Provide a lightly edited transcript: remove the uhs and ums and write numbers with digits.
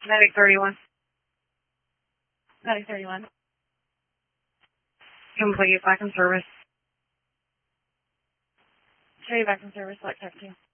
Medic 31. Medic 31. Complete. Back in service. Show you back in service, select type 2.